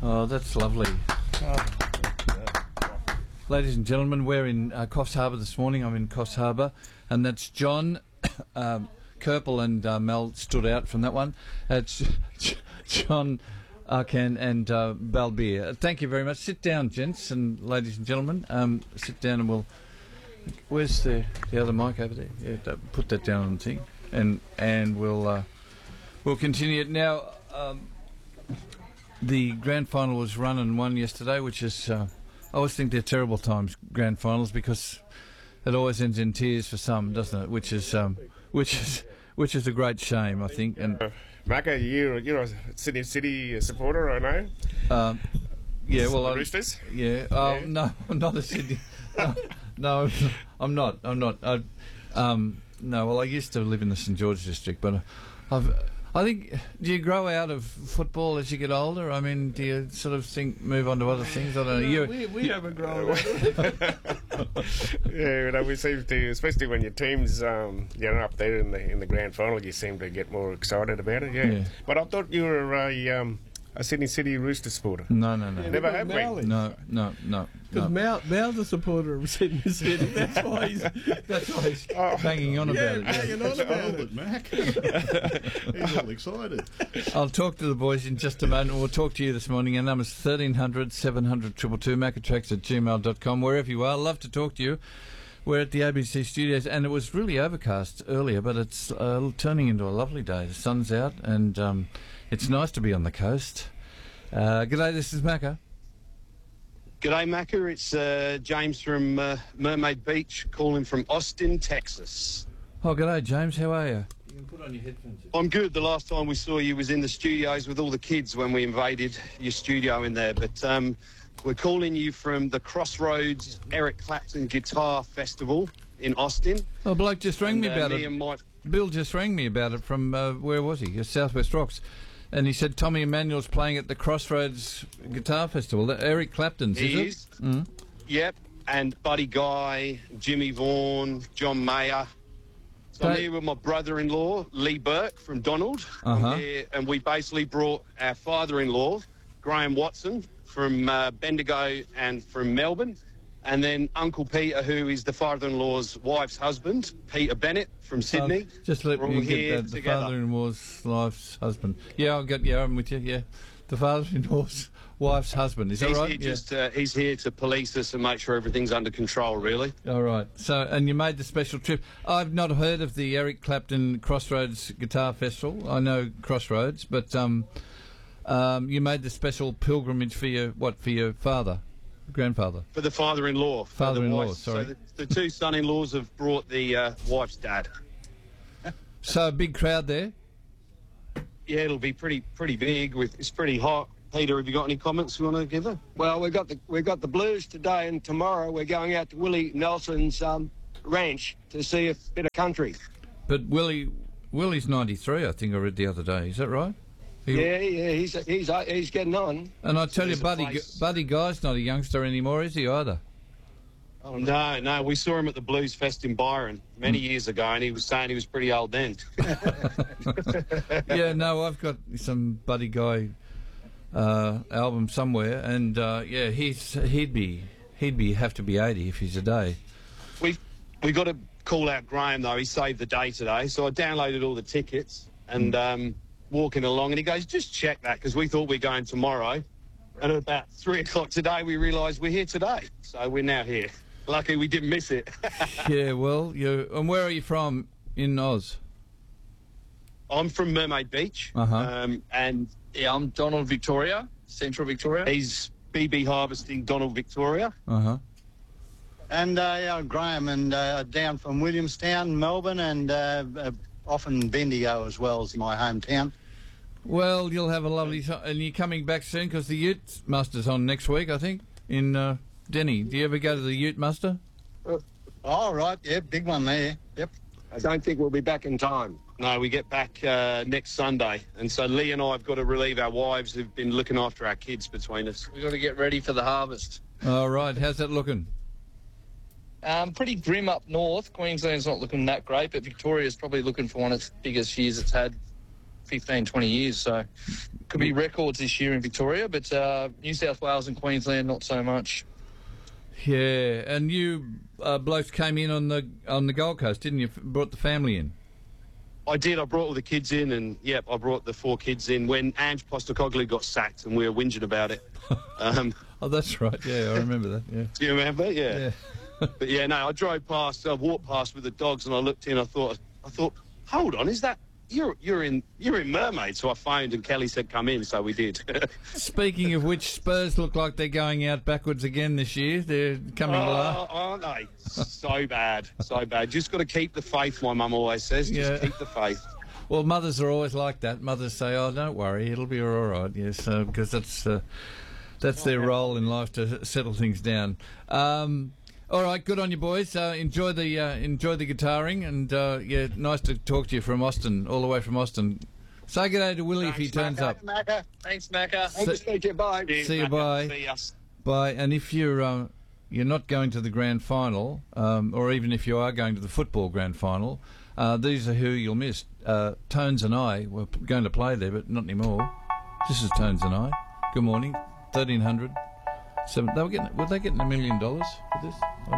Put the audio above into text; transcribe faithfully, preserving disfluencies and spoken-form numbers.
Oh, that's lovely. Oh. Ladies and gentlemen, we're in uh, Coffs Harbour this morning. I'm in Coffs Harbour, and that's John, um, Kerpel and uh, Mel stood out from that one. It's John Arcan and uh, Balbir. Thank you very much. Sit down, gents and ladies and gentlemen. Um, sit down and we'll... Where's the, the other mic over there? Yeah, that, put that down on the thing. And, and we'll, uh, we'll continue it now. Um, the grand final was run and won yesterday, which is... Uh, I always think they're terrible times, grand finals, because it always ends in tears for some, doesn't it? Which is, um, which is, which is a great shame, I think. And uh, Macca, you're you're a Sydney City supporter, I know. Um, yeah, well, the I, Roosters. Yeah. Oh yeah. no, I'm not a Sydney. No, no, I'm not. I'm not. I, um, no. Well, I used to live in the St George district, but I've. I think, do you grow out of football as you get older? I mean, do you sort of think, move on to other things? I don't know. No, we, we haven't grown out of it. Yeah, you know, we seem to, especially when your team's um, you know, up there in the in the grand final, you seem to get more excited about it, yeah. yeah. But I thought you were a, um, a Sydney City Rooster supporter. No, no, no. Yeah, never have been. No, no, no. Because no. Mal, Mal's a supporter of Sydney City. That's why he's, that's why he's oh. banging on yeah, about it. Hanging on about it, Mac. He's all excited. I'll talk to the boys in just a moment. We'll talk to you this morning. Our number's thirteen hundred, seven hundred, two two two, macatrax at gmail dot com. Wherever you are, love to talk to you. We're at the A B C studios, and it was really overcast earlier, but it's uh, turning into a lovely day. The sun's out, and um, it's nice to be on the coast. Uh, g'day, this is Macca. G'day, Macca. It's uh, James from uh, Mermaid Beach, calling from Austin, Texas. Oh, g'day, James. How are you? You can put on your headphones. I'm good. The last time we saw you was in the studios with all the kids when we invaded your studio in there. But um, we're calling you from the Crossroads Eric Clapton Guitar Festival in Austin. Oh, a bloke just rang and, me about uh, it. Me and Mike... Bill just rang me about it from, uh, where was he? Southwest Rocks. And he said Tommy Emmanuel's playing at the Crossroads Guitar Festival. Eric Clapton's, he is is. it? Mm. Yep. And Buddy Guy, Jimmy Vaughan, John Mayer. So I'm here with my brother-in-law, Lee Burke from Donald. Uh-huh. I'm here, and we basically brought our father-in-law, Graham Watson, from uh, Bendigo and from Melbourne. And then Uncle Peter, who is the father-in-law's wife's husband, Peter Bennett from Sydney. Uh, just let We're me all get here that. The together. father-in-law's wife's husband. Yeah, I'll get. Yeah, I'm with you. Yeah, the father-in-law's wife's husband. Is that he's right? Here yeah. just, uh, he's here to police us and make sure everything's under control, really. All right. So, and you made the special trip. I've not heard of the Eric Clapton Crossroads Guitar Festival. I know Crossroads, but um, um, you made the special pilgrimage for your what? For your father. Grandfather. For the father-in-law. Father-in-law, the sorry. So the, the two son-in-laws have brought the uh, wife's dad. So a big crowd there? Yeah, it'll be pretty pretty big. With It's pretty hot. Peter, have you got any comments you want to give her? Well, we've got the we've got the Blues today, and tomorrow we're going out to Willie Nelson's um, ranch to see a bit of country. But Willie, Willie's ninety-three, I think I read the other day. Is that right? He, yeah, yeah, he's he's uh, he's getting on. And I tell There's you, Buddy, Buddy Guy's not a youngster anymore, is he either? Oh, no, no, we saw him at the Blues Fest in Byron many mm. years ago, and he was saying he was pretty old then. Yeah, no, I've got some Buddy Guy uh, album somewhere, and uh, yeah, he's he'd be he'd be have to be eighty if he's a day. We we got to call out Graham though. He saved the day today, so I downloaded all the tickets and. Mm. Um, walking along, and he goes, just check that, because we thought we were going tomorrow, and at about three o'clock today we realised we're here today, so we're now here. Lucky we didn't miss it. Yeah, well, you and where are you from in Oz? I'm from Mermaid Beach. Uh-huh. um, and yeah, I'm Donald Victoria, Central Victoria. He's B B Harvesting, Donald Victoria. Uh-huh. And uh, yeah, Graham, and uh, down from Williamstown, Melbourne, and uh, uh, often Bendigo as well as my hometown. Well, you'll have a lovely time. And you're coming back soon because the Ute Muster's on next week, I think, in uh, Denny. Do you ever go to the Ute Muster? Uh, oh, right, yeah, big one there. Yep. I don't think we'll be back in time. No, we get back uh, next Sunday. And so Lee and I have got to relieve our wives who've been looking after our kids between us. We've got to get ready for the harvest. All right, how's that looking? Um, pretty grim up north. Queensland's not looking that great, but Victoria's probably looking for one of its biggest years it's had, fifteen, twenty years. So could be records this year in Victoria, but uh, New South Wales and Queensland not so much. Yeah, and you uh, blokes came in on the on the Gold Coast, didn't you? Brought the family in. I did. I brought all the kids in, and yep, I brought the four kids in when Ange Postecoglou got sacked, and we were whinging about it. Um, oh, that's right. Yeah, I remember that. Yeah. Do you remember? Yeah. Yeah. But yeah, no, I drove past, I walked past with the dogs, and I looked in. I thought, I thought, hold on, is that you're you're in you're in Mermaid? So I phoned, and Kelly said, come in. So we did. Speaking of which, Spurs look like they're going out backwards again this year. They're coming oh, last. Aren't they? So bad, so bad. Just got to keep the faith. My mum always says, just Yeah. keep the faith. Well, mothers are always like that. Mothers say, "Oh, don't worry, it'll be all right." Yes, uh, because that's uh, that's their role in life to settle things down. Um, all right, good on you, boys. Uh, enjoy the uh, enjoy the guitaring, and uh, yeah, nice to talk to you from Austin, all the way from Austin. Say good day to Willie if he turns up. Macca. Thanks, Macca. Thanks to speak to you. Bye. See you, bye. See us. Bye. And if you're uh, you're not going to the grand final, um, or even if you are going to the football grand final, uh, these are who you'll miss. Uh, Tones and I were p- going to play there, but not anymore. This is Tones and I. Good morning. Thirteen hundred. Seven. They were getting. Were they getting a million dollars for this?